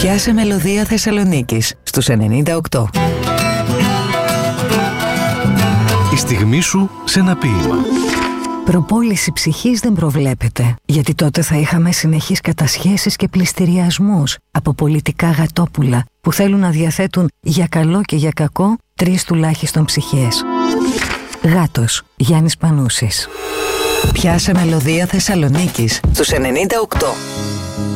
Πιάσε μελωδία Θεσσαλονίκης στους 98. Η στιγμή σου σε ένα ποίημα. Προπόληση ψυχής δεν προβλέπεται, γιατί τότε θα είχαμε συνεχείς κατασχέσεις και πληστηριασμούς από πολιτικά γατόπουλα που θέλουν να διαθέτουν για καλό και για κακό 3 τουλάχιστον ψυχές. Γάτος, Γιάννης Πανούσης. Πιάσε μελωδία Θεσσαλονίκης στους 98.